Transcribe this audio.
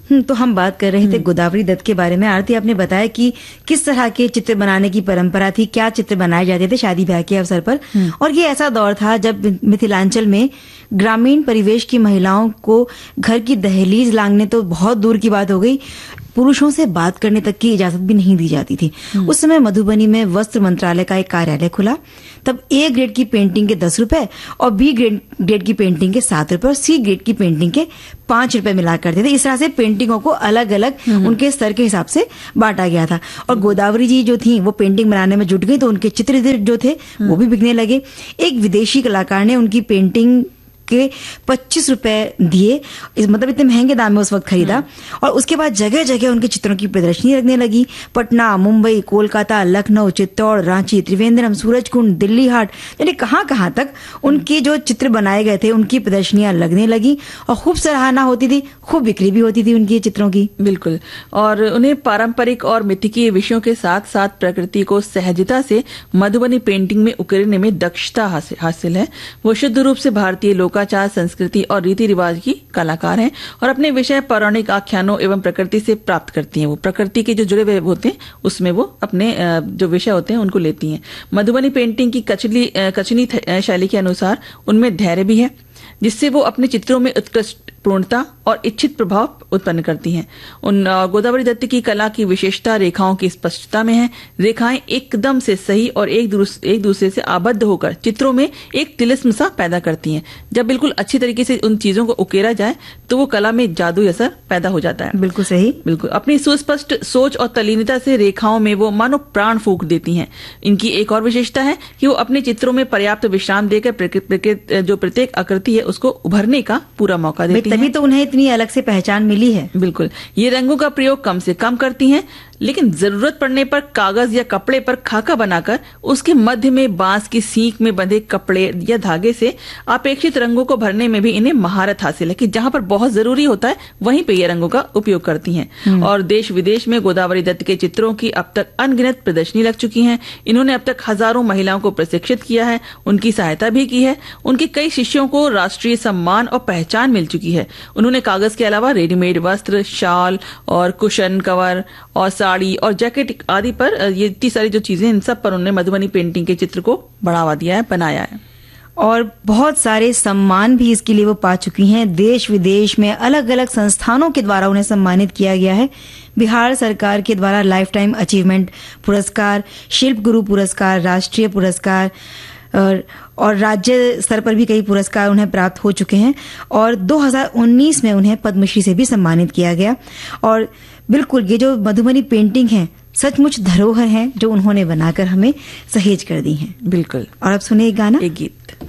तो हम बात कर रहे थे गोदावरी दत्त के बारे में। आरती, आपने बताया कि किस तरह के चित्र बनाने की परंपरा थी, क्या चित्र बनाए जाते थे शादी ब्याह के अवसर पर। और ये ऐसा दौर था जब मिथिलांचल में ग्रामीण परिवेश की महिलाओं को घर की दहलीज लांघने तो बहुत दूर की बात हो गई, पुरुषों से बात करने तक की इजाजत भी नहीं दी जाती थी। उस समय मधुबनी में वस्त्र मंत्रालय का एक कार्यालय खुला। तब ए ग्रेड की पेंटिंग के 10 रुपए और बी ग्रेड की पेंटिंग के 7 रुपए और सी ग्रेड की पेंटिंग के 5 रुपए मिला करते थे। इस तरह से पेंटिंगों को अलग अलग उनके स्तर के हिसाब से बांटा गया था। और गोदावरी जी जो थी वो पेंटिंग बनाने में जुट गई तो उनके चित्र जो थे वो भी बिकने लगे। एक विदेशी कलाकार ने उनकी पेंटिंग के 25 रुपए दिए, मतलब इतने महंगे दाम में उस वक्त खरीदा। और उसके बाद जगह जगह उनके चित्रों की प्रदर्शनी लगने लगी। पटना, मुंबई, कोलकाता, लखनऊ, चित्तौड़, रांची, त्रिवेंद्रम, सूरजकुंड, दिल्ली हाट, यानी कहां तक उनके जो चित्र बनाए गए थे उनकी प्रदर्शनियां लगने लगी और खूब सराहना होती थी, खूब बिक्री भी होती थी उनकी चित्रों की। बिल्कुल। और उन्हें पारंपरिक और मिथिकीय विषयों के साथ साथ प्रकृति को सहजता से मधुबनी पेंटिंग में उकेरने में दक्षता हासिल है। वो शुद्ध रूप से भारतीय लोकाचार, संस्कृति और रीति रिवाज की कलाकार हैं और अपने विषय पौराणिक आख्यानों एवं प्रकृति से प्राप्त करती हैं। वो प्रकृति के जो जुड़े हुए होते हैं उसमें वो अपने जो विषय होते हैं उनको लेती हैं। मधुबनी पेंटिंग की कचनी शैली के अनुसार उनमें धैर्य भी है, जिससे वो अपने चित्रों में उत्कृष्ट पूर्णता और इच्छित प्रभाव उत्पन्न करती हैं। उन गोदावरी दत्त की कला की विशेषता रेखाओं की स्पष्टता में है। रेखाएं एकदम से सही और एक दूसरे से आबद्ध होकर चित्रों में एक तिलिस्म सा पैदा करती हैं। जब बिल्कुल अच्छी तरीके से उन चीजों को उकेरा जाए तो वो कला में जादू असर पैदा हो जाता है। बिल्कुल सही। बिल्कुल। अपनी सुस्पष्ट सोच और तल्लीनता से रेखाओं में वो मानो प्राण फूंक देती हैं। इनकी एक और विशेषता है कि वो अपने चित्रों में पर्याप्त विश्राम देकर जो प्रत्येक आकृति है उसको उभरने का पूरा मौका देती हैं। तभी तो उन्हें इतनी अलग से पहचान मिली है। बिल्कुल। ये रंगों का प्रयोग कम से कम करती हैं, लेकिन जरूरत पड़ने पर कागज या कपड़े पर खाका बनाकर उसके मध्य में बांस की सीख में बंधे कपड़े या धागे से अपेक्षित रंगों को भरने में भी इन्हें महारत हासिल है कि जहां पर बहुत जरूरी होता है वहीं पे ये रंगों का उपयोग करती हैं। और देश विदेश में गोदावरी दत्त के चित्रों की अब तक अनगिनत प्रदर्शनी लग चुकी हैं। इन्होंने अब तक हजारों महिलाओं को प्रशिक्षित किया है, उनकी सहायता भी की है। उनके कई शिष्यों को राष्ट्रीय सम्मान और पहचान मिल चुकी है। उन्होंने कागज के अलावा रेडीमेड वस्त्र, शाल और कुशन कवर और साड़ी और जैकेट आदि पर ये इतनी सारी जो चीजें इन सब पर उन्होंने मधुबनी पेंटिंग के चित्र को बढ़ावा दिया है, बनाया है। और बहुत सारे सम्मान भी इसके लिए वो पा चुकी हैं। देश विदेश में अलग अलग संस्थानों के द्वारा उन्हें सम्मानित किया गया है। बिहार सरकार के द्वारा लाइफ टाइम अचीवमेंट पुरस्कार, शिल्प गुरु पुरस्कार, राष्ट्रीय पुरस्कार और राज्य स्तर पर भी कई पुरस्कार उन्हें प्राप्त हो चुके हैं। और 2019 में उन्हें पद्मश्री से भी सम्मानित किया गया। और बिल्कुल ये जो मधुबनी पेंटिंग है सचमुच धरोहर है जो उन्होंने बनाकर हमें सहेज कर दी है। बिल्कुल। और अब सुने एक गाना, एक गीत।